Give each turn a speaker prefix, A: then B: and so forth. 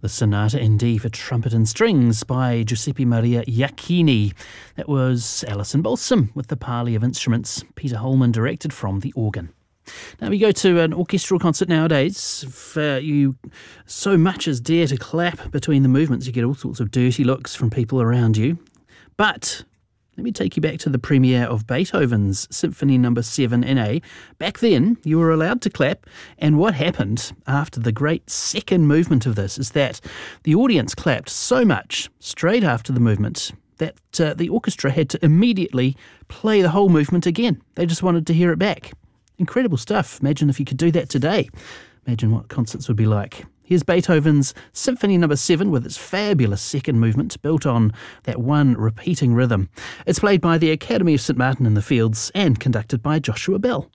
A: The Sonata in D for Trumpet and Strings by Giuseppe Maria Iacchini. That was Alison Balsam with the Parley of Instruments. Peter Holman directed from the organ. Now we go to an orchestral concert nowadays. If you so much as dare to clap between the movements, you get all sorts of dirty looks from people around you. But let me take you back to the premiere of Beethoven's Symphony No. 7 in A. Back then, you were allowed to clap, and what happened after the great second movement of this is that the audience clapped so much straight after the movement that the orchestra had to immediately play the whole movement again. They just wanted to hear it back. Incredible stuff. Imagine if you could do that today. Imagine what concerts would be like. Here's Beethoven's Symphony No. 7 with its fabulous second movement built on that one repeating rhythm. It's played by the Academy of St Martin in the Fields and conducted by Joshua Bell.